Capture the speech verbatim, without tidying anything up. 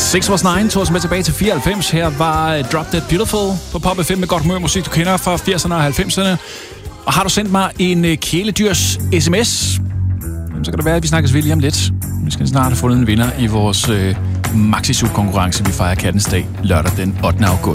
seks was nine tog os med tilbage til fireoghalvfems. Her var Drop Dead Beautiful på Pop F M med godt humør musik, du kender fra firserne og halvfemserne. Og har du sendt mig en kæledyrs sms, så kan det være, at vi snakkes ved lige om lidt. Vi skal snart have fundet en vinder i vores øh, Maxi-Sug-konkurrence. Vi fejrer Kattens Dag lørdag den ottende august.